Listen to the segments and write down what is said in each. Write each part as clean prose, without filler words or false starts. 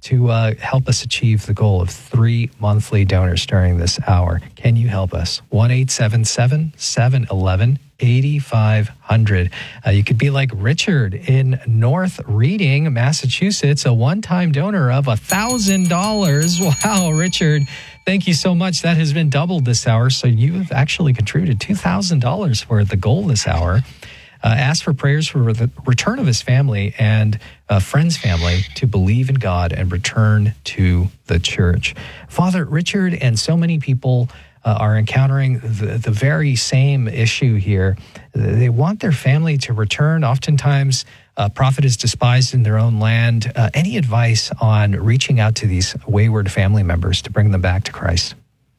to help us achieve the goal of 3 monthly donors during this hour. Can you help us? 1-877-711-8500. You could be like Richard in North Reading, Massachusetts, a one-time donor of $1,000. Wow, Richard, thank you so much. That has been doubled this hour. So you have actually contributed $2,000 for the goal this hour. Ask for prayers for the return of his family and friend's family to believe in God and return to the church. Father, Richard and so many people are encountering the very same issue here. They want their family to return. Oftentimes, a prophet is despised in their own land. Any advice on reaching out to these wayward family members to bring them back to Christ?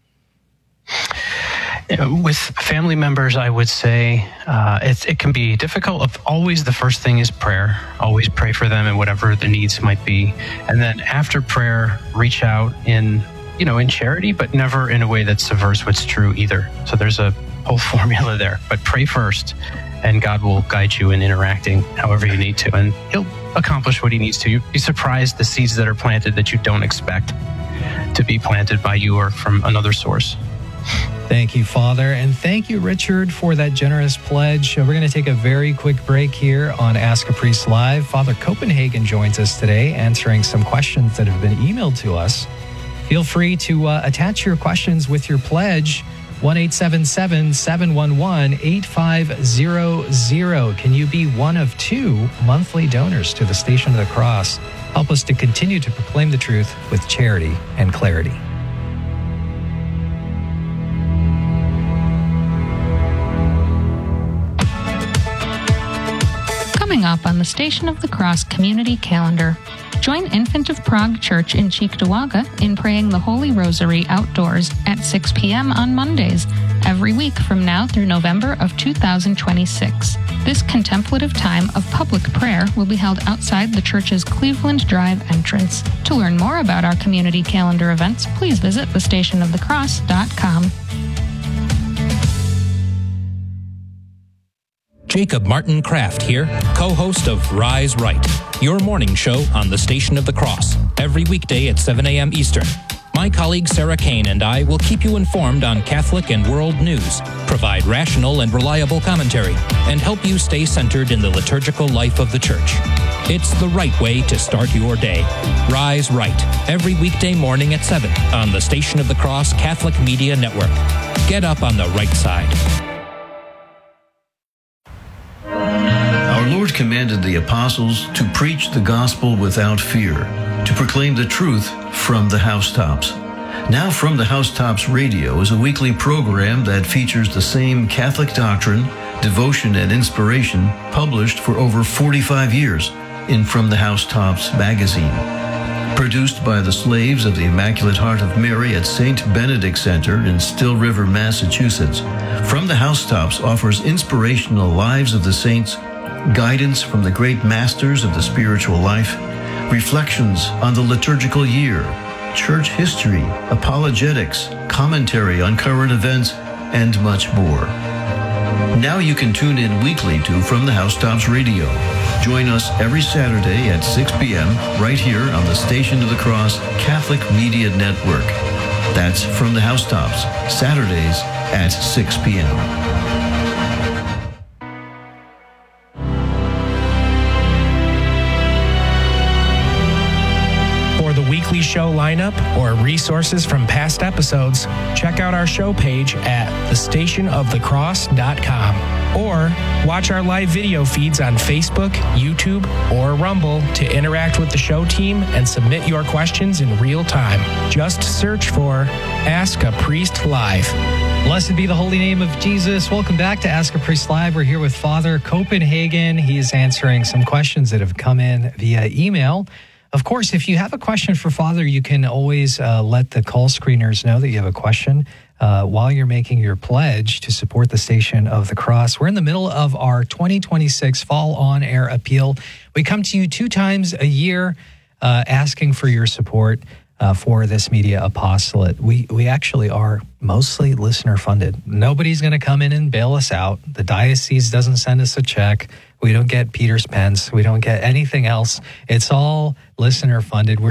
With family members, I would say it can be difficult. Always the first thing is prayer. Always pray for them and whatever the needs might be. And then after prayer, reach out in charity, but never in a way that subverts what's true either. So there's a whole formula there. But pray first, and God will guide you in interacting however you need to. And he'll accomplish what he needs to. You'd be surprised the seeds that are planted that you don't expect to be planted by you or from another source. Thank you, Father. And thank you, Richard, for that generous pledge. We're going to take a very quick break here on Ask a Priest Live. Father Copenhagen joins us today, answering some questions that have been emailed to us. Feel free to attach your questions with your pledge, 1-877-711-8500. Can you be one of 2 monthly donors to the Station of the Cross? Help us to continue to proclaim the truth with charity and clarity. Coming up on the Station of the Cross community calendar. Join Infant of Prague Church in Cheektowaga in praying the Holy Rosary outdoors at 6 p.m. on Mondays, every week from now through November of 2026. This contemplative time of public prayer will be held outside the church's Cleveland Drive entrance. To learn more about our community calendar events, please visit thestationofthecross.com. Jacob Martin Kraft here, co-host of Rise Right, your morning show on the Station of the Cross, every weekday at 7 a.m. Eastern. My colleague Sarah Kane and I will keep you informed on Catholic and world news, provide rational and reliable commentary, and help you stay centered in the liturgical life of the Church. It's the right way to start your day. Rise Right, every weekday morning at 7 on the Station of the Cross Catholic Media Network. Get up on the right side. Our Lord commanded the apostles to preach the gospel without fear, to proclaim the truth from the housetops. Now From the Housetops Radio is a weekly program that features the same Catholic doctrine, devotion, and inspiration published for over 45 years in From the Housetops magazine. Produced by the Slaves of the Immaculate Heart of Mary at St. Benedict Center in Still River, Massachusetts, From the Housetops offers inspirational lives of the saints, guidance from the great masters of the spiritual life, reflections on the liturgical year, church history, apologetics, commentary on current events, and much more. Now you can tune in weekly to From the Housetops Radio. Join us every Saturday at 6 p.m. right here on the Station of the Cross Catholic Media Network. That's From the Housetops, Saturdays at 6 p.m. Weekly show lineup or resources from past episodes, check out our show page at thestationofthecross.com or watch our live video feeds on Facebook, YouTube, or Rumble to interact with the show team and submit your questions in real time. Just search for Ask a Priest Live. Blessed be the holy name of Jesus. Welcome back to Ask a Priest Live. We're here with Father Copenhagen. He is answering some questions that have come in via email. Of course, if you have a question for Father, you can always let the call screeners know that you have a question while you're making your pledge to support the Station of the Cross. We're in the middle of our 2026 Fall On Air Appeal. We come to you 2 times a year asking for your support for this media apostolate. We actually are mostly listener funded. Nobody's going to come in and bail us out. The diocese doesn't send us a check. We don't get Peter's pence. We don't get anything else. It's all listener funded. We're